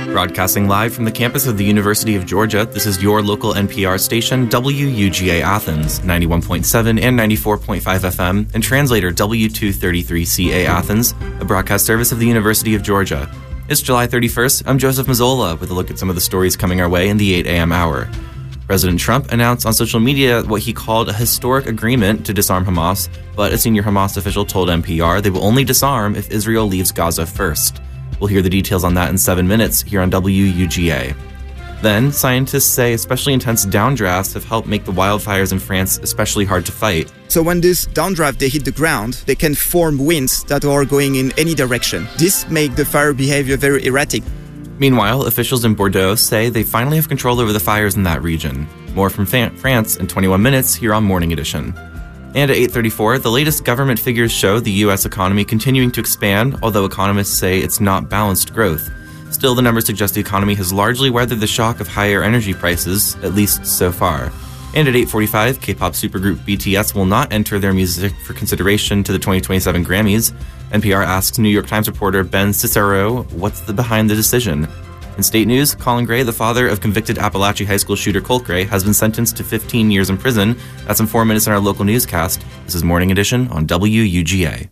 Broadcasting live from the campus of the University of Georgia, this is your local NPR station, WUGA Athens, 91.7 and 94.5 FM, and translator W233CA Athens, a broadcast service of the University of Georgia. It's July 31st. I'm Joseph Mazzola with a look at some of the stories coming our way in the 8 a.m. hour. President Trump announced on social media what he called a historic agreement to disarm Hamas, but a senior Hamas official told NPR they will only disarm if Israel leaves Gaza first. We'll hear the details on that in 7 minutes here on WUGA. Then, scientists say especially intense downdrafts have helped make the wildfires in France especially hard to fight. So when this downdraft, they hit the ground, they can form winds that are going in any direction. This makes the fire behavior very erratic. Meanwhile, officials in Bordeaux say they finally have control over the fires in that region. More from France in 21 minutes here on Morning Edition. And at 8:34, the latest government figures show the U.S. economy continuing to expand, although economists say it's not balanced growth. Still, the numbers suggest the economy has largely weathered the shock of higher energy prices, at least so far. And at 8:45, K-pop supergroup BTS will not enter their music for consideration to the 2027 Grammys. NPR asks New York Times reporter Ben Cicero what's behind the decision. In state news, Colin Gray, the father of convicted Appalachia High School shooter Colt Gray, has been sentenced to 15 years in prison. That's in 4 minutes in our local newscast. This is Morning Edition on WUGA.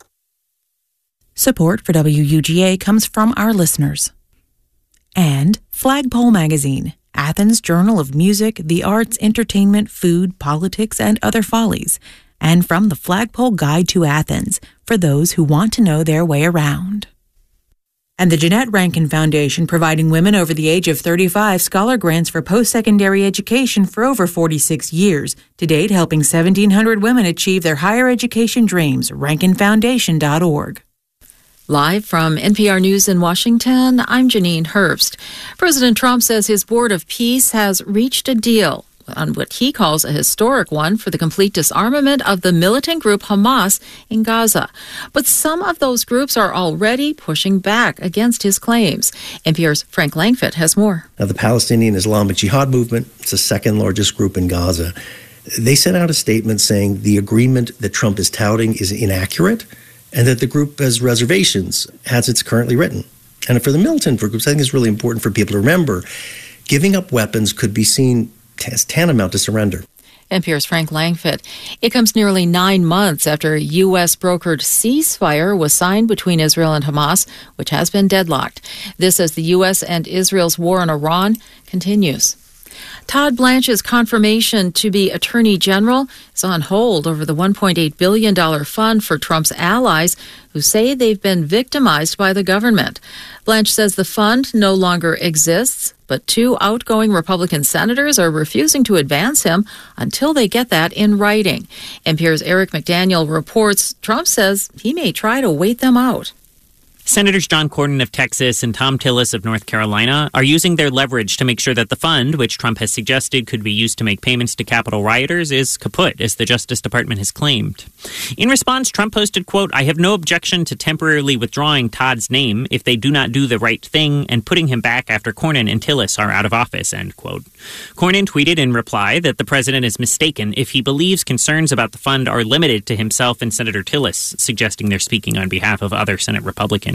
Support for WUGA comes from our listeners. And Flagpole Magazine, Athens' journal of music, the arts, entertainment, food, politics, and other follies. And from the Flagpole Guide to Athens, for those who want to know their way around. And the Jeanette Rankin Foundation, providing women over the age of 35 scholar grants for post-secondary education for over 46 years. To date, helping 1,700 women achieve their higher education dreams. RankinFoundation.org. Live from NPR News in Washington, I'm Janine Herbst. President Trump says his Board of Peace has reached a deal on what he calls a historic one for the complete disarmament of the militant group Hamas in Gaza. But some of those groups are already pushing back against his claims. NPR's Frank Langfitt has more. Now, the Palestinian Islamic Jihad movement, it's the second largest group in Gaza. They sent out a statement saying the agreement that Trump is touting is inaccurate and that the group has reservations as it's currently written. And for the militant groups, I think it's really important for people to remember, giving up weapons could be seen as tantamount to surrender. NPR's Frank Langfitt. It comes nearly 9 months after a U.S.-brokered ceasefire was signed between Israel and Hamas, which has been deadlocked. This as the U.S. and Israel's war in Iran continues. Todd Blanche's confirmation to be Attorney General is on hold over the $1.8 billion fund for Trump's allies who say they've been victimized by the government. Blanche says the fund no longer exists, but 2 outgoing Republican senators are refusing to advance him until they get that in writing. NPR's Eric McDaniel reports Trump says he may try to wait them out. Senators John Cornyn of Texas and Thom Tillis of North Carolina are using their leverage to make sure that the fund, which Trump has suggested could be used to make payments to Capitol rioters, is kaput, as the Justice Department has claimed. In response, Trump posted, quote, "I have no objection to temporarily withdrawing Todd's name if they do not do the right thing and putting him back after Cornyn and Tillis are out of office," end quote. Cornyn tweeted in reply that the president is mistaken if he believes concerns about the fund are limited to himself and Senator Tillis, suggesting they're speaking on behalf of other Senate Republicans.